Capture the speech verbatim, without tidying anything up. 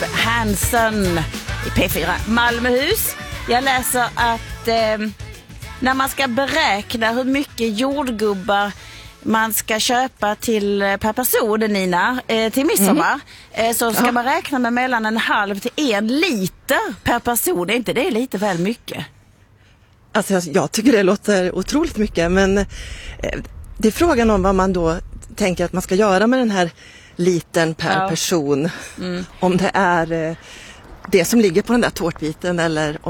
Hansen i P fyra Malmöhus. Jag läser att eh, när man ska beräkna hur mycket jordgubbar man ska köpa till per person, Nina, eh, till midsommar, mm. eh, så ska ja. man räkna med mellan en halv till en liter per person. Är inte det lite väl mycket? Alltså jag, jag tycker det låter otroligt mycket, men eh, det är frågan om vad man då tänker att man ska göra med den här litern per ja. person. Mm. Om det är eh, det som ligger på den där tårtbiten eller